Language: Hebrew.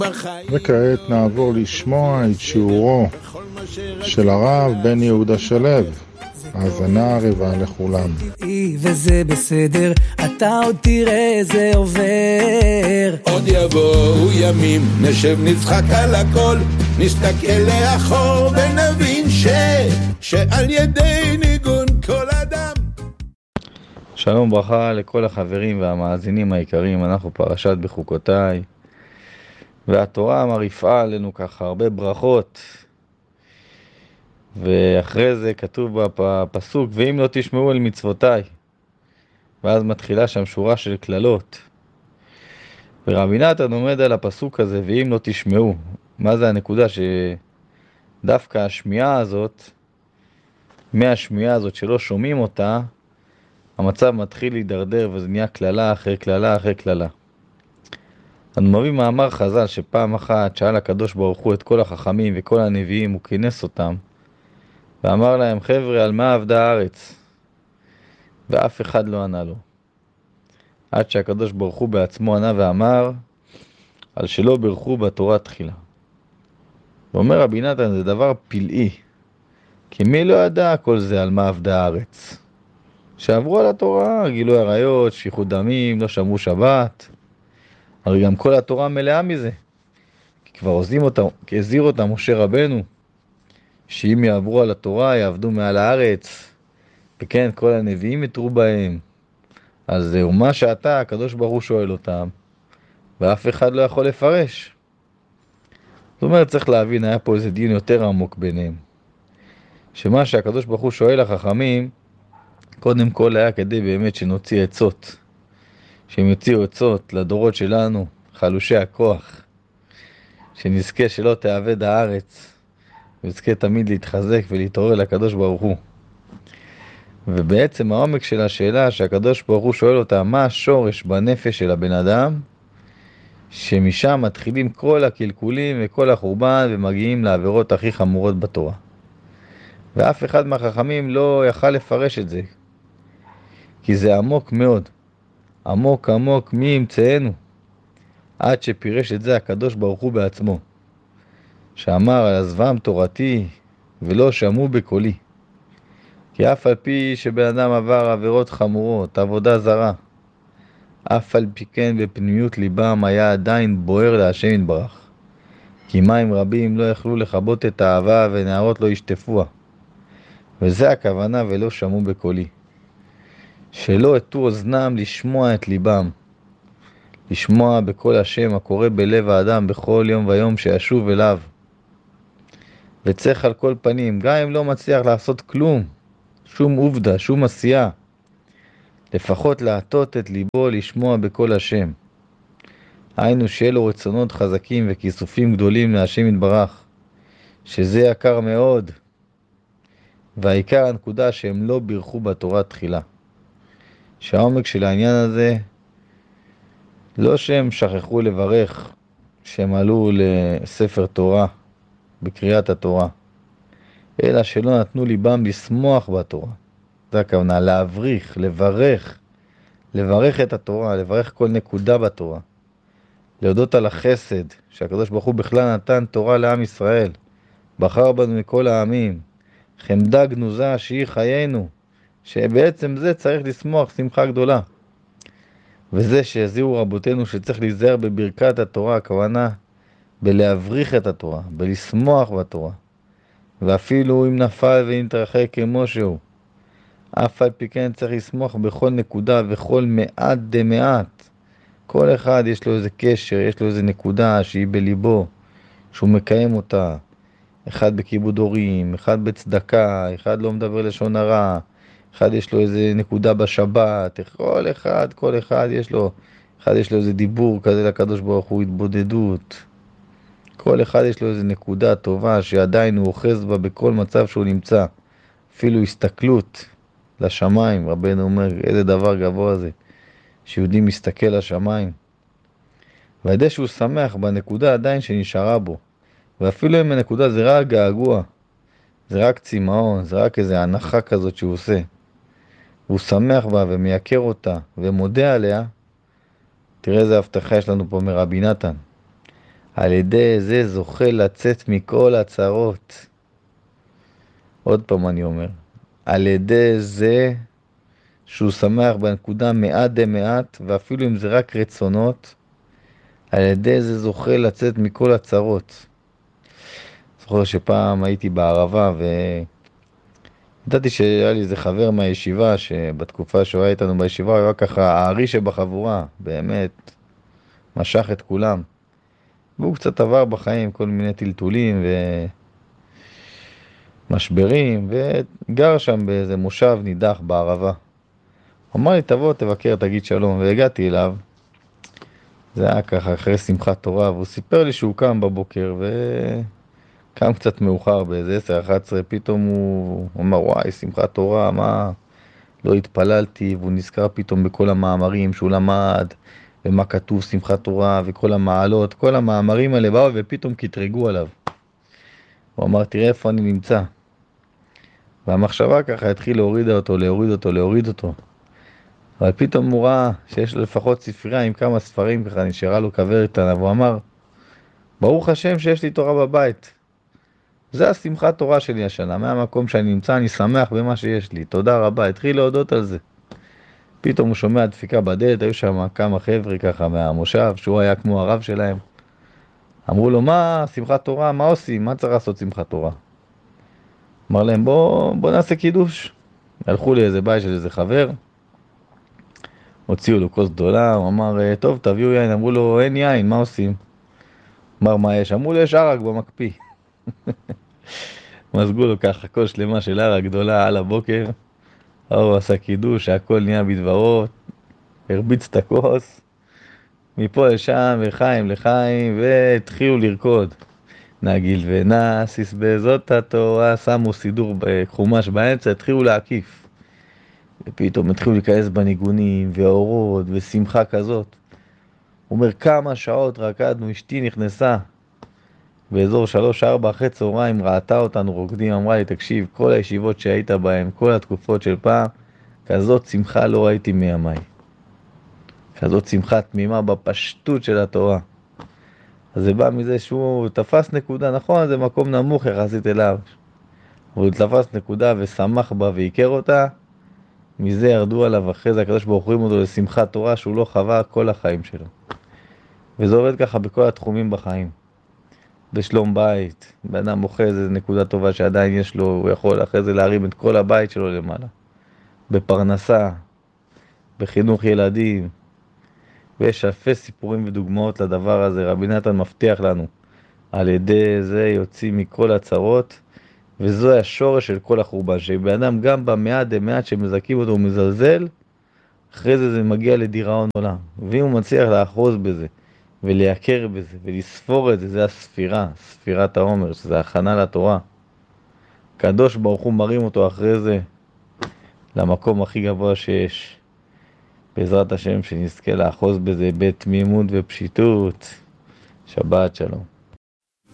וכעת נעבור לשמוע את שיעורו של הרב בן יהודה שלו. האזנה רבה לכולם. וזה בסדר, אתה עוד תראה זה עובר. עוד יבואו ימים, נשב נצחק על הכל, נסתכל לאחור ונבין שעל ידי ניגון כל אדם. שלום ברכה לכל החברים והמאזינים היקרים. אנחנו פרשת בחוקותיי, והתורה מרעיפה עלינו ככה הרבה ברכות, ואחרי זה כתוב בפסוק ואם לא תשמעו אל מצוותיי, ואז מתחילה שם שורה של כללות, ורבי נתן עומד על הפסוק הזה ואם לא תשמעו. מה זה הנקודה? שדווקא השמיעה הזאת, מהשמיעה הזאת שלא שומעים אותה, המצב מתחיל להידרדר, וזה נהיה כללה אחרי כללה אחרי כללה. אני מביא מאמר חז"ל שפעם אחת שאל הקדוש ברוך הוא את כל החכמים וכל הנביאים, הוא כינס אותם ואמר להם, חבר'ה, על מה עבדה הארץ? ואף אחד לא ענה לו, עד שהקדוש ברוך הוא בעצמו ענה ואמר, על שלא ברכו בתורה תחילה. ואומר רבי נתן, זה דבר פלאי, כי מי לא ידע כל זה על מה עבדה הארץ? שעברו על התורה, גילוי עריות, שפיכות דמים, לא שמרו שבת. הרי גם כל התורה מלאה מזה, כי כבר הזהיר אותה משה רבנו, שאם יעברו על התורה יעבדו מעל הארץ, וכן כל הנביאים יתרו בהם. אז זהו מה שאתה, הקדוש ברוך הוא שואל אותם, ואף אחד לא יכול לפרש. זאת אומרת, צריך להבין, היה פה איזה דין יותר עמוק ביניהם, שמה שהקדוש ברוך הוא שואל החכמים, קודם כל היה כדי באמת שנוציא עצות, שהם יוציאו עצות לדורות שלנו, חלושי הכוח, שנזכה שלא תאבד הארץ, ונזכה תמיד להתחזק ולהתעורר לקדוש ברוך הוא. ובעצם העומק של השאלה שהקדוש ברוך הוא שואל אותה, מה השורש בנפש של הבן אדם, שמשם מתחילים כל הקלקולים וכל החורבן, ומגיעים לעבירות הכי חמורות בתורה. ואף אחד מהחכמים לא יכל לפרש את זה, כי זה עמוק מאוד, עמוק עמוק מי ימצאנו, עד שפירש את זה הקדוש ברוך הוא בעצמו, שאמר, על עזבם תורתי ולא שמעו בקולי. כי אף על פי שבן אדם עבר עבירות חמורות, עבודה זרה, אף על פי כן בפנימיות ליבם היה עדיין בוער להשם יתברך, כי מים רבים לא יכלו לכבות את האהבה, ונערות לא ישטפוה. וזה הכוונה ולא שמעו בקולי, שלא הטו אוזנם לשמוע את ליבם, לשמוע בקול השם הקורא בלב האדם בכל יום ויום שישוב אליו. וצריך על כל פנים, גם אם לא מצליח לעשות כלום, שום עובדה, שום עשייה, לפחות להטות את ליבו לשמוע בקול השם. היינו שיהיה לו רצונות חזקים וכיסופים גדולים להשם יתברך, שזה יקר מאוד. והעיקר הנקודה שהם לא בירכו בתורה תחילה. שהעומק של העניין הזה, לא שהם שכחו לברך, שהם עלו לספר תורה, בקריאת התורה, אלא שלא נתנו ליבם לשמוח בתורה. זה הכוונה, להבריך, לברך את התורה, לברך כל נקודה בתורה. להודות על החסד, שהקדוש ברוך הוא בכלל נתן תורה לעם ישראל, בחר בנו מכל העמים, חמדה גנוזה שהיא חיינו, שבעצם זה צריך לשמוח שמחה גדולה. וזה שהזהירו רבותינו שצריך להיזהר בברכת התורה, הכוונה בלהבריך את התורה, בלשמוח בתורה. ואפילו אם נפל ונתרחק כמו שהוא, אף על פי כן צריך לשמוח בכל נקודה וכל מעט דמעט. כל אחד יש לו איזה קשר, יש לו איזה נקודה שהיא בליבו, שהוא מקיים אותה. אחד בכיבוד הורים, אחד בצדקה, אחד לא מדבר לשון הרע, אחד יש לו איזה נקודה בשבת, כל אחד יש לו איזה דיבור כזה לקדוש ברוך הוא, התבודדות. כל אחד יש לו איזה נקודה טובה שעדיין הוא אוחז בה בכל מצב שהוא נמצא. אפילו הסתכלות לשמיים, רבנו אומר, איזה דבר גבוה זה, שיהודי מסתכל לשמיים. והידי שהוא שמח בנקודה עדיין שנשארה בו. ואפילו אם הנקודה זה רק געגוע, זה רק צמאון, זה רק איזו הנחה כזאת שהוא עושה. והוא שמח בה ומייקר אותה ומודה עליה. תראה איזה הבטחה יש לנו פה מרבי נתן. על ידי זה זוכה לצאת מכל הצרות. עוד פעם אני אומר, על ידי זה שהוא שמח בנקודה מעט דמעט, ואפילו אם זה רק רצונות, על ידי זה זוכה לצאת מכל הצרות. זוכר שפעם הייתי בערבה, וידעתי שהיה לי איזה חבר מהישיבה, שבתקופה שהוא היה איתנו בישיבה, הוא היה ככה הארי שבחבורה, באמת, משך את כולם. והוא קצת עבר בחיים כל מיני טלטולים ומשברים, וגר שם באיזה מושב נידח בערבה. הוא אמר לי, תבוא, תבקר, תגיד שלום, והגעתי אליו. זה היה ככה אחרי שמחת תורה, והוא סיפר לי שהוא קם בבוקר, וקם קצת מאוחר, באיזה 10-11, פתאום הוא אמר, וואי, שמחת תורה, מה? לא התפללתי, והוא נזכר פתאום בכל המאמרים שהוא למד, ומה כתוב שמחת תורה, וכל המעלות, כל המאמרים האלה באו, ופתאום קטרגו עליו. הוא אמר, תראה איפה אני נמצא. והמחשבה ככה התחיל להוריד אותו. אבל פתאום הוא ראה שיש לו לפחות ספרייה עם כמה ספרים, ככה נשארה לו כוורת קטנה, והוא אמר, ברוך השם שיש לי תורה בבית. זה השמחת תורה שלי השנה, מהמקום שאני נמצא אני שמח במה שיש לי, תודה רבה, התחיל להודות על זה. פתאום הוא שומע דפיקה בדלת, היו שם כמה חבר'ה ככה מהמושב, שהוא היה כמו הרב שלהם. אמרו לו, מה שמחת תורה, מה עושים, מה צריך לעשות שמחת תורה? אמר להם, בוא נעשה קידוש. הלכו לאיזה בית של איזה חבר, הוציאו לו כוס גדולה, הוא אמר, טוב, תביאו יין. אמרו לו, אין יין, מה עושים? אמר, מה יש? אמרו לו, יש ערק במקפיא. מזגו לו ככה כוס שלמה של ערק גדולה על הבוקר, הוא עשה קידוש, הכל נהיה בדברות, הרביץ את הכוס, מפה לשם, לחיים, והתחילו לרקוד. נגיל ונאסיס בזאת התורה, שמו סידור בחומש באמצע, התחילו להקיף. ופתאום התחילו להיכנס בניגונים, ואורות, ושמחה כזאת. הוא אומר, כמה שעות רקדנו, אשתי נכנסה. באזור 3-4 אחרי צהריים ראתה אותנו רוקדים, אמרה לי, תקשיב, כל הישיבות שהיית בהן, כל התקופות של פעם, כזאת שמחה לא ראיתי מימיי. כזאת שמחה תמימה בפשטות של התורה. אז זה בא מזה שהוא תפס נקודה, נכון, זה מקום נמוך יחסית אליו. אבל הוא תפס נקודה ושמח בה ויקר אותה, מזה ירדו עליו אחרי זה, הקדוש ברוך הוא אותו לשמחת תורה שהוא לא חווה כל החיים שלו. וזה עובד ככה בכל התחומים בחיים. בשלום בית, באדם מוכר זה נקודה טובה שעדיין יש לו, הוא יכול אחרי זה להרים את כל הבית שלו למעלה. בפרנסה, בחינוך ילדים, ויש אלפי סיפורים ודוגמאות לדבר הזה. רבי נתן מבטיח לנו, על ידי זה יוצאים מכל הצרות, וזו השורש של כל החורבן, שבאדם גם במעט דמעט שמזכים אותו ומזלזל, אחרי זה מגיע לדיראון עולם. ואם הוא מצליח לאחוז בזה, ולייקר בזה, ולספור את זה, זה הספירה, ספירת העומר, שזה הכנה לתורה. קדוש ברוך הוא מרים אותו אחרי זה, למקום הכי גבוה שיש. בעזרת השם שנזכה לאחוז בזה בתמימות ופשיטות. שבת שלום.